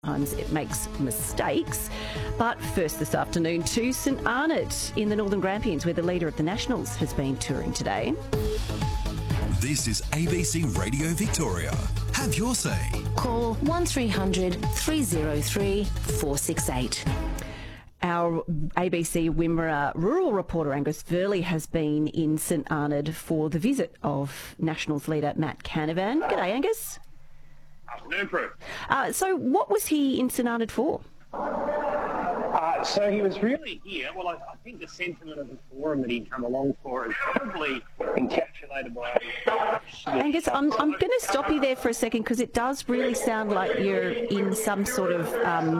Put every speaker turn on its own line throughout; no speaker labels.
Sometimes it makes mistakes. But first this afternoon to St Arnaud in the Northern Grampians, where the leader of the Nationals has been touring today.
This is ABC Radio Victoria. Have your say.
Call 1300 303 468.
Our ABC Wimmera rural reporter Angus Verley has been in St Arnaud for the visit of Nationals leader Matt Canavan. G'day, Angus.
Afternoon, Prue.
So what was he in St Arnaud for?
So he was really here. Well, I think the sentiment of the forum that he'd come along for is probably encapsulated by...
Angus, I'm going to stop you there for a second because it does really sound like you're in some sort of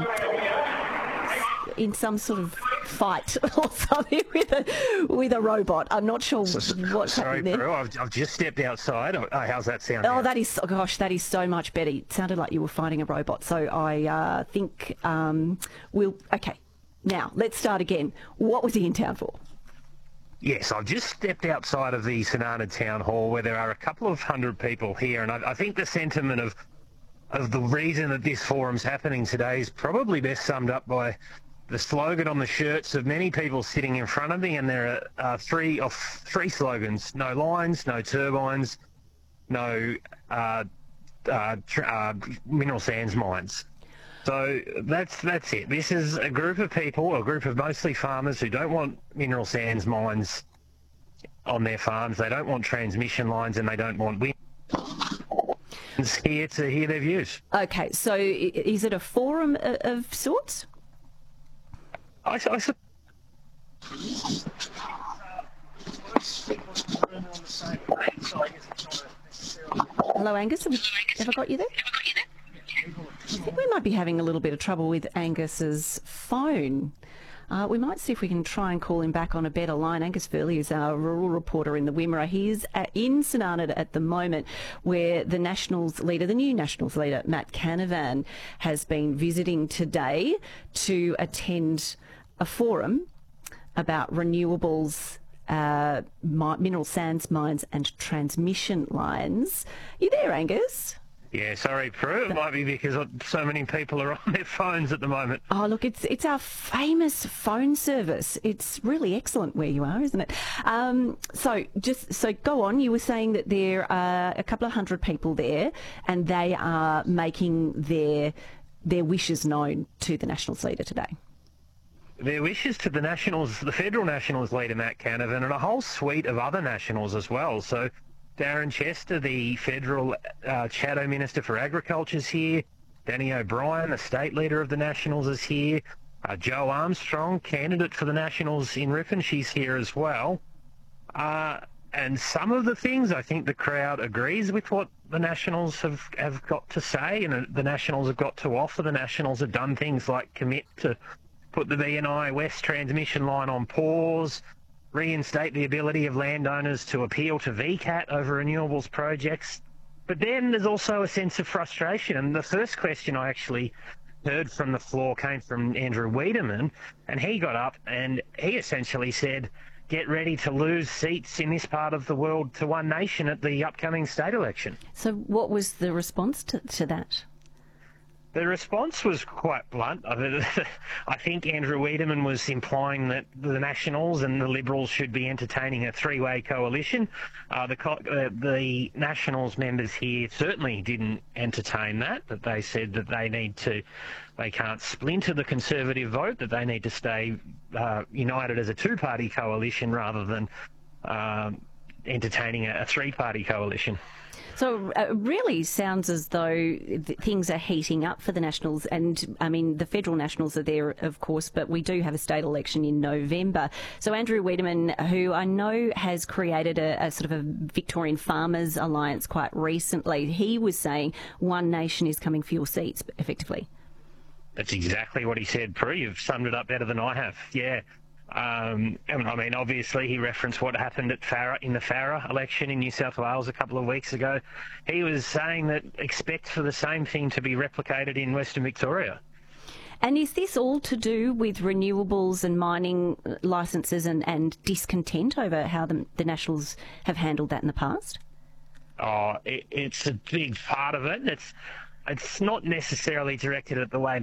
fight or something with a robot. I'm not sure what's happening there.
Sorry, I've just stepped outside. Oh, how's that sound?
Oh, that is so much better. It sounded like you were fighting a robot. So I think okay. Now, let's start again. What was he in town for?
Yes, I've just stepped outside of the St Arnaud Town Hall where there are a couple of hundred people here, and I think the sentiment of the reason that this forum's happening today is probably best summed up by the slogan on the shirts of many people sitting in front of me, and there are three slogans: no lines, no turbines, no mineral sands mines. So that's it. This is a group of people, a group of mostly farmers who don't want mineral sands mines on their farms. They don't want transmission lines, and they don't want wind. Here to hear their views.
Okay, so is it a forum of sorts? Hello, Angus. Have I got you there? I think we might be having a little bit of trouble with Angus's phone. We might see if we can try and call him back on a better line. Angus Verley is our rural reporter in the Wimmera. He is in St Arnaud at the moment, where the Nationals leader, the new Nationals leader, Matt Canavan, has been visiting today to attend a forum about renewables, mineral sands mines and transmission lines. You there, Angus?
Yeah, sorry, Prue. It might be because so many people are on their phones at the moment.
Oh, look, it's our famous phone service. It's really excellent where you are, isn't it? So go on. You were saying that there are a couple of hundred people there, and they are making their wishes known to the Nationals leader today.
Their wishes to the federal Nationals leader, Matt Canavan, and a whole suite of other Nationals as well. So Darren Chester, the federal Shadow Minister for Agriculture, is here. Danny O'Brien, the state leader of the Nationals, is here. Jo Armstrong, candidate for the Nationals in Ripon, she's here as well. And some of the things, I think the crowd agrees with what the Nationals have got to say, and the Nationals have got to offer. The Nationals have done things like commit to put the BNI West transmission line on pause, reinstate the ability of landowners to appeal to VCAT over renewables projects. But then there's also a sense of frustration. And the first question I actually heard from the floor came from Andrew Wiedemann, and he got up and he essentially said, get ready to lose seats in this part of the world to one nation at the upcoming state election.
So what was the response to that?
The response was quite blunt. I think Andrew Wiedemann was implying that the Nationals and the Liberals should be entertaining a three-way coalition. The Nationals members here certainly didn't entertain that they said that they can't splinter the Conservative vote, that they need to stay united as a two-party coalition rather than entertaining a three-party coalition.
So it really sounds as though things are heating up for the Nationals, and I mean the federal Nationals are there, of course, but we do have a state election in November. So Andrew Wiedemann, who I know has created a sort of a Victorian Farmers Alliance quite recently, he was saying one nation is coming for your seats, effectively.
That's exactly what he said, Prue. You've summed it up better than I have. Yeah. I mean, obviously, he referenced what happened in the Farah election in New South Wales a couple of weeks ago. He was saying that expect for the same thing to be replicated in Western Victoria.
And is this all to do with renewables and mining licences and discontent over how the Nationals have handled that in the past?
Oh, it's a big part of it. It's not necessarily directed at the way